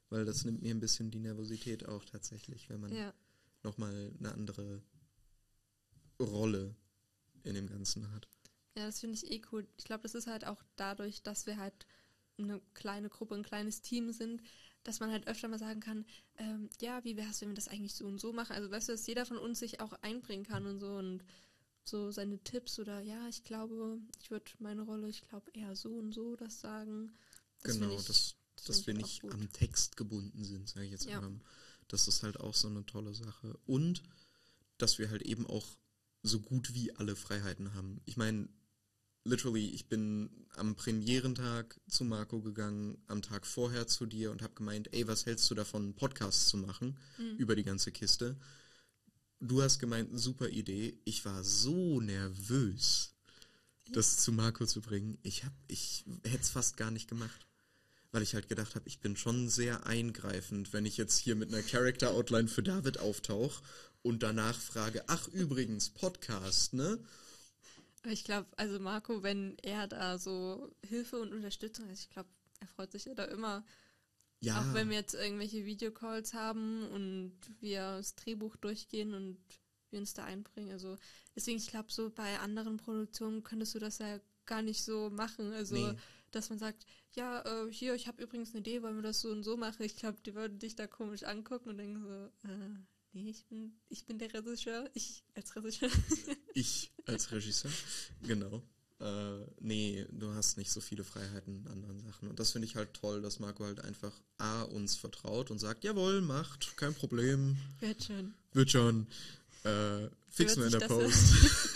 weil das nimmt mir ein bisschen die Nervosität auch tatsächlich, wenn man nochmal eine andere Rolle in dem Ganzen hat. Ja, das finde ich cool. Ich glaube, das ist halt auch dadurch, dass wir halt eine kleine Gruppe, ein kleines Team sind, dass man halt öfter mal sagen kann, wie wäre es, wenn wir das eigentlich so und so machen? Also weißt du, dass jeder von uns sich auch einbringen kann und so seine Tipps oder ich glaube, ich würde meine Rolle, ich glaube eher so und so das sagen. Das genau, dass wir nicht am Text gebunden sind, sage ich jetzt mal. Das ist halt auch so eine tolle Sache. Und dass wir halt eben auch so gut wie alle Freiheiten haben. Ich meine, literally, ich bin am Premierentag zu Marco gegangen, am Tag vorher zu dir und habe gemeint, ey, was hältst du davon, einen Podcast zu machen über die ganze Kiste? Du hast gemeint, super Idee. Ich war so nervös, das zu Marco zu bringen. Ich hätte es fast gar nicht gemacht, weil ich halt gedacht habe, ich bin schon sehr eingreifend, wenn ich jetzt hier mit einer Character Outline für David auftauche und danach frage, ach übrigens, Podcast, ne? Ich glaube, also Marco, wenn er da so Hilfe und Unterstützung, also ich glaube, er freut sich ja da immer. Ja. Auch wenn wir jetzt irgendwelche Videocalls haben und wir das Drehbuch durchgehen und wir uns da einbringen. Also deswegen, ich glaube, so bei anderen Produktionen könntest du das ja gar nicht so machen. Also, dass man sagt, hier, ich habe übrigens eine Idee, wollen wir das so und so machen. Ich glaube, die würden dich da komisch angucken und denken so, nee, ich bin der Regisseur. Ich als Regisseur. Ich als Regisseur, genau. Nee, du hast nicht so viele Freiheiten in anderen Sachen. Und das finde ich halt toll, dass Marco halt einfach uns vertraut und sagt, jawohl, macht, kein Problem. Wird schon. Fixen wir in der Post.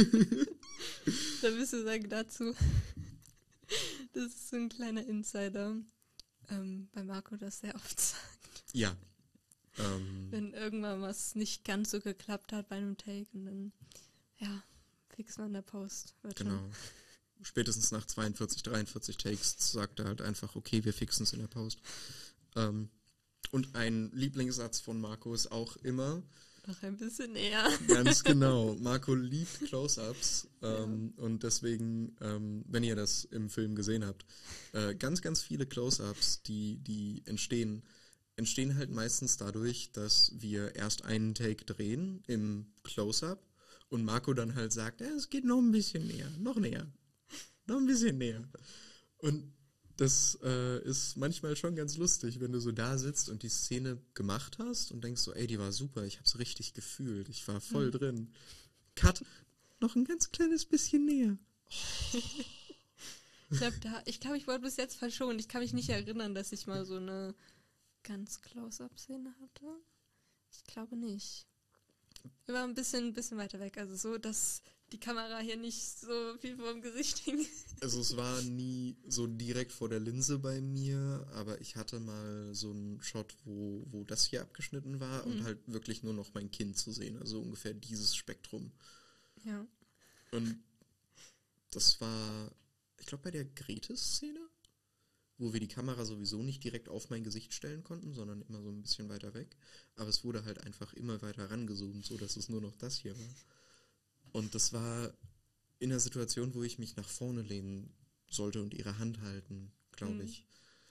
Da müsst ihr sagen dazu. Das ist so ein kleiner Insider bei Marco, das sehr oft sagt. Ja. Wenn irgendwann was nicht ganz so geklappt hat bei einem Take und dann, fixen wir in der Post. Wird genau. Schon. Spätestens nach 42, 43 Takes sagt er halt einfach, okay, wir fixen es in der Post. Und ein Lieblingssatz von Marco ist auch immer, noch ein bisschen näher. Ganz genau. Marco liebt Close-Ups und deswegen, wenn ihr das im Film gesehen habt, ganz, ganz viele Close-Ups, die entstehen halt meistens dadurch, dass wir erst einen Take drehen im Close-Up und Marco dann halt sagt, es geht noch ein bisschen näher, noch ein bisschen näher. Und das ist manchmal schon ganz lustig, wenn du so da sitzt und die Szene gemacht hast und denkst so, ey, die war super, ich hab's richtig gefühlt, ich war voll drin. Cut, noch ein ganz kleines bisschen näher. Oh. Ich glaube, ich wurde bis jetzt verschont. Ich kann mich nicht erinnern, dass ich mal so eine ganz Close-Up-Szene hatte. Ich glaube nicht. Wir waren ein bisschen weiter weg, also so, dass die Kamera hier nicht so viel vor dem Gesicht hing. Also es war nie so direkt vor der Linse bei mir, aber ich hatte mal so einen Shot, wo das hier abgeschnitten war und halt wirklich nur noch mein Kinn zu sehen, also ungefähr dieses Spektrum. Ja. Und das war, ich glaube, bei der Grete-Szene, wo wir die Kamera sowieso nicht direkt auf mein Gesicht stellen konnten, sondern immer so ein bisschen weiter weg. Aber es wurde halt einfach immer weiter rangezoomt, so dass es nur noch das hier war. Und das war in einer Situation, wo ich mich nach vorne lehnen sollte und ihre Hand halten, glaube ich.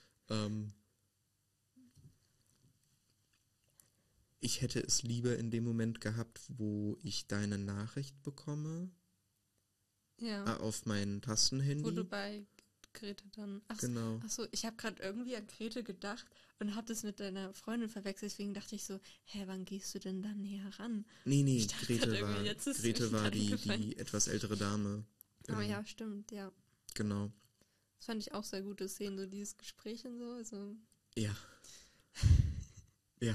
Ich hätte es lieber in dem Moment gehabt, wo ich deine Nachricht bekomme. Ja. Auf mein Tastenhandy. Wo du bei Grete dann... Genau. Achso, ich habe gerade irgendwie an Grete gedacht und habe das mit deiner Freundin verwechselt. Deswegen dachte ich so, wann gehst du denn da näher ran? Nee, Grete war die etwas ältere Dame. Oh ja, stimmt, ja. Genau. Das fand ich auch sehr gut, das Sehen, so dieses Gespräch und so. Also. Ja. Ja.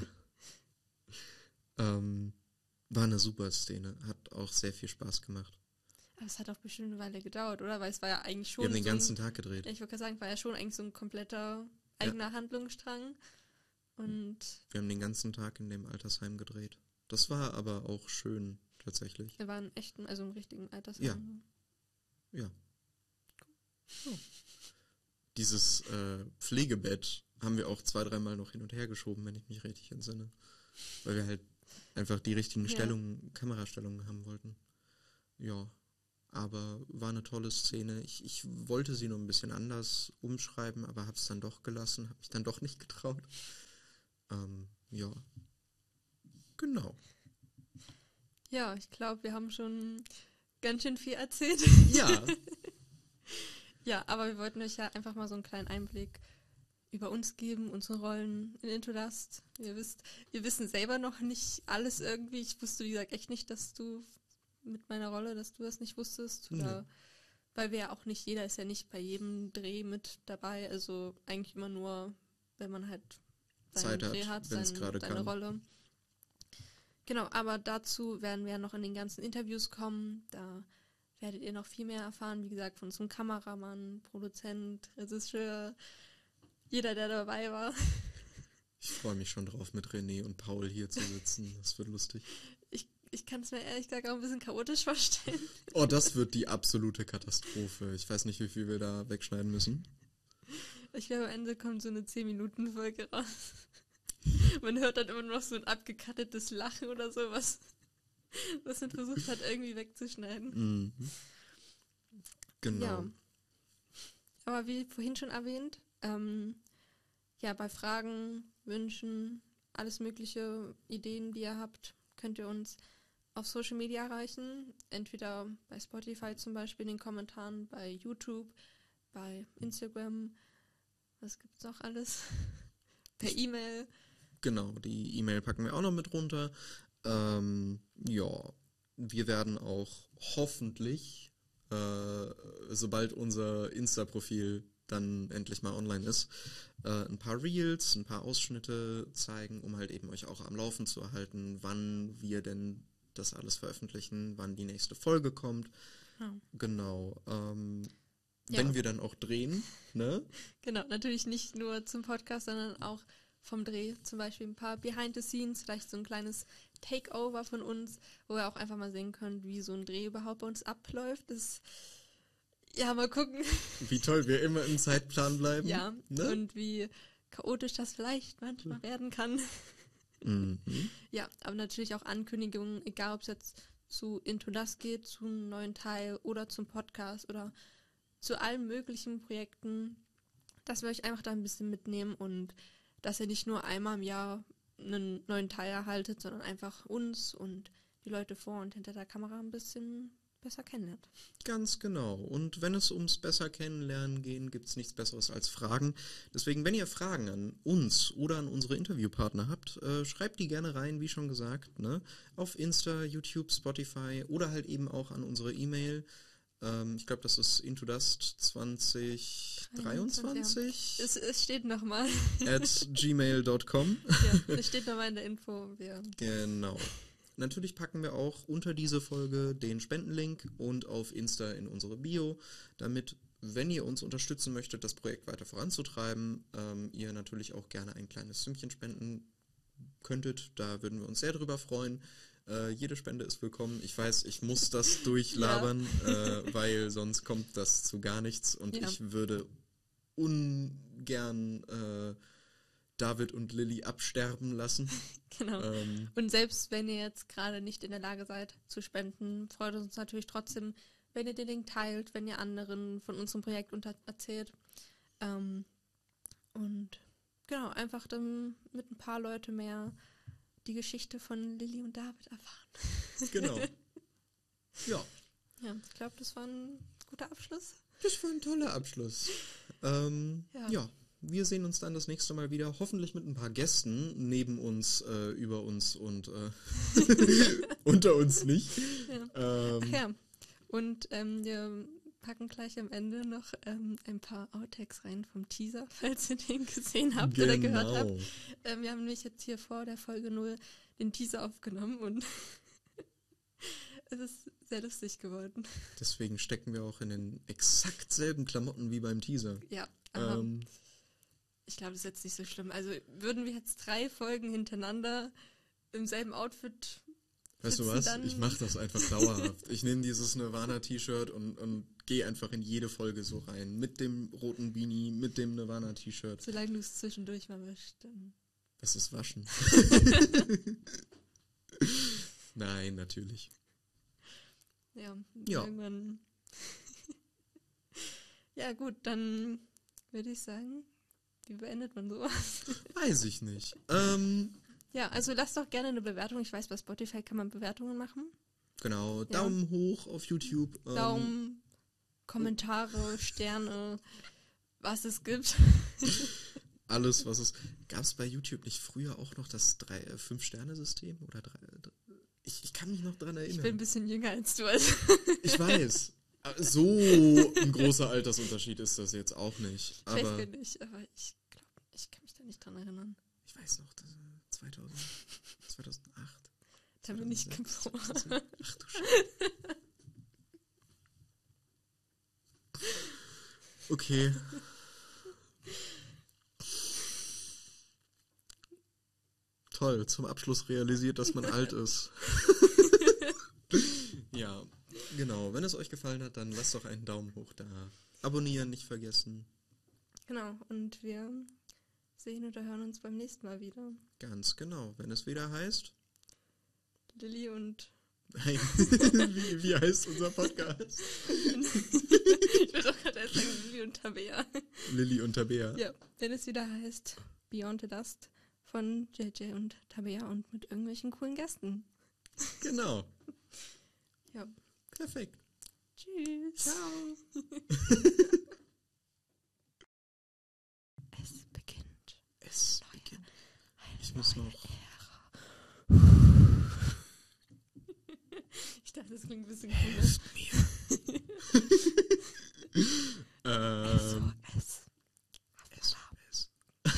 War eine super Szene. Hat auch sehr viel Spaß gemacht. Aber es hat auch bestimmt eine Weile gedauert, oder? Weil es war ja eigentlich schon Wir haben den ganzen Tag gedreht. Ja, ich wollte gerade sagen, war ja schon eigentlich so ein kompletter eigener Handlungsstrang. Und wir haben den ganzen Tag in dem Altersheim gedreht. Das war aber auch schön, tatsächlich. Wir waren im richtigen Altersheim. Ja. Oh. Dieses Pflegebett haben wir auch 2-3 Mal noch hin und her geschoben, wenn ich mich richtig entsinne. Weil wir halt einfach die richtigen Kamerastellungen haben wollten. Ja, aber war eine tolle Szene. Ich wollte sie nur ein bisschen anders umschreiben, aber habe es dann doch gelassen, habe mich dann doch nicht getraut. Ja, genau. Ja, ich glaube, wir haben schon ganz schön viel erzählt. Ja. Ja, aber wir wollten euch ja einfach mal so einen kleinen Einblick über uns geben, unsere Rollen in Into Dust. Wir wissen selber noch nicht alles irgendwie. Ich wusste, wie gesagt, echt nicht, dass du mit meiner Rolle, dass du das nicht wusstest. Oder weil wir ja auch nicht, jeder ist ja nicht bei jedem Dreh mit dabei. Also eigentlich immer nur, wenn man halt seinen Zeit Dreh hat, seine Rolle. Genau, aber dazu werden wir ja noch in den ganzen Interviews kommen. Da werdet ihr noch viel mehr erfahren, wie gesagt, von unserem Kameramann, Produzent, Regisseur, jeder, der dabei war. Ich freue mich schon drauf, mit René und Paul hier zu sitzen. Das wird lustig. Ich kann es mir ehrlich gesagt auch ein bisschen chaotisch vorstellen. Oh, das wird die absolute Katastrophe. Ich weiß nicht, wie viel wir da wegschneiden müssen. Ich glaube, am Ende kommt so eine 10-Minuten-Folge raus. Man hört dann immer noch so ein abgekattetes Lachen oder so, was man versucht hat, irgendwie wegzuschneiden. Mhm. Genau. Ja. Aber wie vorhin schon erwähnt, ja, bei Fragen, Wünschen, alles mögliche Ideen, die ihr habt, könnt ihr uns auf Social Media erreichen. Entweder bei Spotify zum Beispiel in den Kommentaren, bei YouTube, bei Instagram. Was gibt's noch alles? Per E-Mail. Genau, die E-Mail packen wir auch noch mit runter. Ja, wir werden auch hoffentlich, sobald unser Insta-Profil dann endlich mal online ist, ein paar Reels, ein paar Ausschnitte zeigen, um halt eben euch auch am Laufen zu erhalten, wann wir denn das alles veröffentlichen, wann die nächste Folge kommt. Ja. Genau. Wenn wir dann auch drehen, ne? Genau, natürlich nicht nur zum Podcast, sondern auch vom Dreh. Zum Beispiel ein paar Behind the Scenes, vielleicht so ein kleines Takeover von uns, wo ihr auch einfach mal sehen könnt, wie so ein Dreh überhaupt bei uns abläuft. Ja, mal gucken. Wie toll wir immer im Zeitplan bleiben. Ja, ne? Und wie chaotisch das vielleicht manchmal werden kann. Mhm. Ja, aber natürlich auch Ankündigungen, egal ob es jetzt zu Into Dust geht, zu einem neuen Teil oder zum Podcast oder zu allen möglichen Projekten, dass wir euch einfach da ein bisschen mitnehmen und dass ihr nicht nur einmal im Jahr einen neuen Teil erhaltet, sondern einfach uns und die Leute vor und hinter der Kamera ein bisschen besser kennenlernt. Ganz genau. Und wenn es ums besser kennenlernen geht, gibt es nichts Besseres als Fragen. Deswegen, wenn ihr Fragen an uns oder an unsere Interviewpartner habt, schreibt die gerne rein, wie schon gesagt, ne? Auf Insta, YouTube, Spotify oder halt eben auch an unsere E-Mail. Ich glaube, das ist Into Dust 2023. Ja. Es steht nochmal. @gmail.com. Ja, es steht nochmal in der Info. Ja. Genau. Natürlich packen wir auch unter diese Folge den Spendenlink und auf Insta in unsere Bio, damit, wenn ihr uns unterstützen möchtet, das Projekt weiter voranzutreiben, ihr natürlich auch gerne ein kleines Sümmchen spenden könntet. Da würden wir uns sehr drüber freuen. Jede Spende ist willkommen. Ich weiß, ich muss das durchlabern, weil sonst kommt das zu gar nichts. Und ich würde ungern David und Lilly absterben lassen. Genau. Und selbst wenn ihr jetzt gerade nicht in der Lage seid zu spenden, freut es uns natürlich trotzdem, wenn ihr den Link teilt, wenn ihr anderen von unserem Projekt erzählt. Und genau, einfach dann mit ein paar Leute mehr die Geschichte von Lilly und David erfahren. Genau. Ja. Ja, ich glaube, das war ein guter Abschluss. Das war ein toller Abschluss. Ja, wir sehen uns dann das nächste Mal wieder, hoffentlich mit ein paar Gästen, neben uns, über uns und unter uns nicht. Ja. Ach ja, und wir packen gleich am Ende noch ein paar Outtakes rein vom Teaser, falls ihr den gesehen habt oder gehört habt. Wir haben nämlich jetzt hier vor der Folge 0 den Teaser aufgenommen und es ist sehr lustig geworden. Deswegen stecken wir auch in den exakt selben Klamotten wie beim Teaser. Ja, aber ich glaube, das ist jetzt nicht so schlimm. Also würden wir jetzt 3 Folgen hintereinander im selben Outfit weißt du was? Ich mache das einfach dauerhaft. Ich nehme dieses Nirvana-T-Shirt und gehe einfach in jede Folge so rein. Mit dem roten Beanie, mit dem Nirvana-T-Shirt. Solange du es zwischendurch mal wischst, dann... Was ist Waschen? Nein, natürlich. Ja. Irgendwann... Ja gut, dann würde ich sagen, Wie beendet man sowas? Weiß ich nicht. Ja, also lasst doch gerne eine Bewertung. Ich weiß, bei Spotify kann man Bewertungen machen. Genau, Daumen hoch auf YouTube. Daumen, Kommentare, Sterne, was es gibt. Alles, was es... Gab es bei YouTube nicht früher auch noch das 5-Sterne-System? Oder 3? Ich kann mich noch dran erinnern. Ich bin ein bisschen jünger als du. Also. Ich weiß. So ein großer Altersunterschied ist das jetzt auch nicht. Ich weiß gar nicht, aber ich glaube, ich kann mich da nicht dran erinnern. Ich weiß noch, 2008. Da bin ich geboren. Ach du Scheiße. Okay. Toll, zum Abschluss realisiert, dass man alt ist. Ja, genau. Wenn es euch gefallen hat, dann lasst doch einen Daumen hoch da. Abonnieren nicht vergessen. Genau, und wir sehen oder hören uns beim nächsten Mal wieder. Ganz genau, wenn es wieder heißt... Lilly und... Nein, wie heißt unser Podcast? Ich würde doch gerade erst sagen Lilly und Tabea. Lilly und Tabea. Ja, wenn es wieder heißt Beyond the Dust von JJ und Tabea und mit irgendwelchen coolen Gästen. Genau. Ja. Perfekt. Tschüss. Ciao. Es beginnt. Es beginnt. Ich muss noch... Ich dachte, das klingt ein bisschen cooler. Hilft mir. SOS.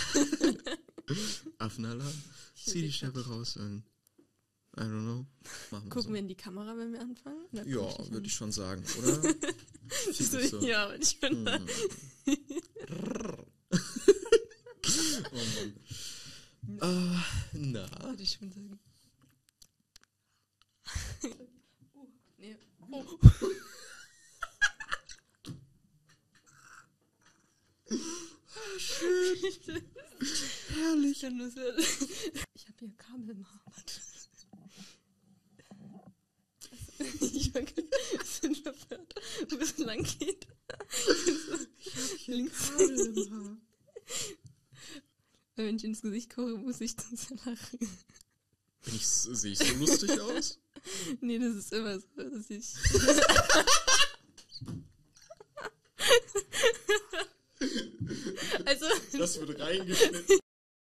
Affenalarm. Zieh die Scheibe raus. I don't know. Machen Gucken so. Wir in die Kamera, wenn wir anfangen? Ja, würde ich schon sagen, oder? So. Ja, würde ich schon sagen. Oh Mann. Na? Würde ich schon sagen. Nee. Oh. Schön. Herrlich. Ich habe hier Kabel im Haar. Ich war ein bisschen verwirrt, wo es lang geht. Ich habe hier Kabel im Haar. Wenn ich ins Gesicht gucke, muss ich dann sehr lachen. Sehe ich so lustig aus? Nee, das ist immer so, dass ich... Also... Das wird reingeschnitten.